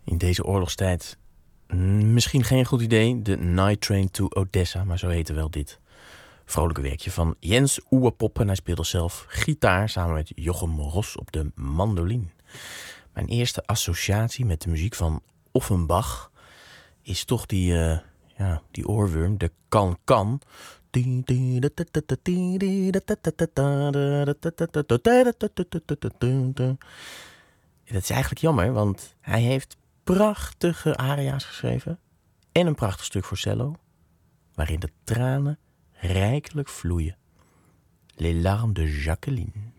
In deze oorlogstijd misschien geen goed idee. De Night Train to Odessa, maar zo heette wel dit vrolijke werkje van Jens Oewepoppen. En hij speelde zelf gitaar samen met Jochem Ros op de mandoline. Mijn eerste associatie met de muziek van Offenbach is toch die oorworm, de kan-kan. Dat is eigenlijk jammer, want hij heeft prachtige aria's geschreven en een prachtig stuk voor cello, waarin de tranen rijkelijk vloeien. Les larmes de Jacqueline.